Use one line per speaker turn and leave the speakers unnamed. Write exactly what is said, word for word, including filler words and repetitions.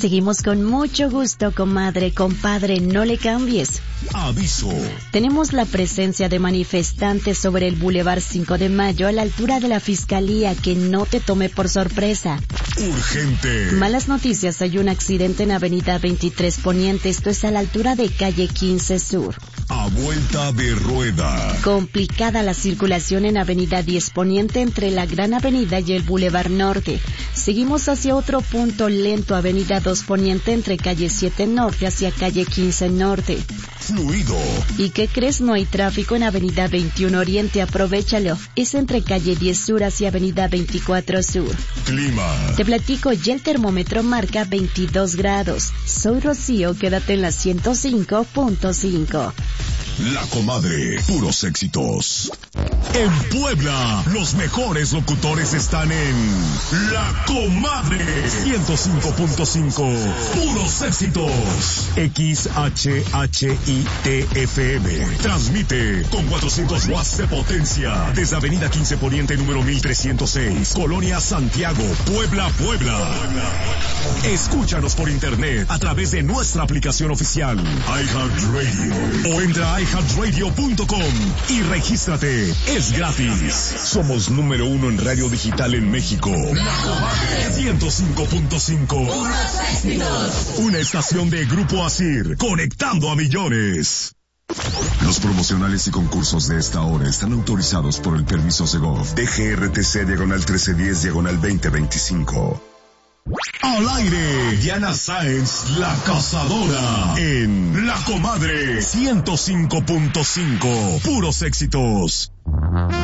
Seguimos con mucho gusto, comadre, compadre, no le cambies.
Aviso.
Tenemos la presencia de manifestantes sobre el Boulevard cinco de Mayo a la altura de la Fiscalía, que no te tome por sorpresa.
Urgente.
Malas noticias, hay un accidente en Avenida veintitrés Poniente, esto es a la altura de Calle quince Sur.
A vuelta de rueda.
Complicada la circulación en Avenida diez Poniente entre la Gran Avenida y el Boulevard Norte. Seguimos hacia otro punto lento, Avenida dos Poniente entre Calle siete Norte hacia Calle quince Norte.
Fluido.
¿Y qué crees? No hay tráfico en Avenida veintiuno Oriente, aprovéchalo. Es entre Calle diez Sur hacia Avenida veinticuatro Sur.
Clima.
Te platico, ya el termómetro marca veintidós grados. Soy Rocío, quédate en la ciento cinco punto cinco.
La Comadre, puros éxitos. En Puebla, los mejores locutores están en La Comadre ciento cinco punto cinco. Puros éxitos. X H H I T F M. Transmite con cuatrocientos watts de potencia desde Avenida quince Poniente número mil trescientos seis, Colonia Santiago, Puebla, Puebla. Escúchanos por internet a través de nuestra aplicación oficial iHeartRadio o entra a i heart radio punto com y regístrate. Es gratis. Somos número uno en radio digital en México. La Comadre ciento cinco punto cinco. Una estación de Grupo Asir, conectando a millones. Los promocionales y concursos de esta hora están autorizados por el permiso Segov D G R T C diagonal trece diez diagonal veinte veinticinco. Al aire, Diana Sáenz, la cazadora, en La Comadre ciento cinco punto cinco. Puros éxitos.